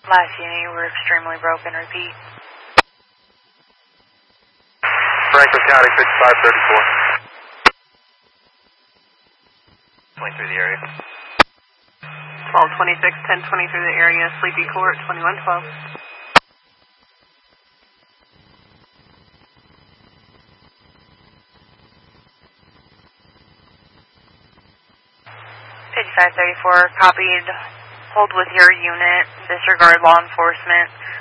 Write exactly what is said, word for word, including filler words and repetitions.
Last unit, you were extremely broken. Repeat. Franklin County, fifty-five thirty-four. twenty through the area. twelve twenty-six, ten twenty through the area, Sleepy Court, twenty-one twelve. fifty-five thirty-four, copied. Hold with your unit. Disregard law enforcement.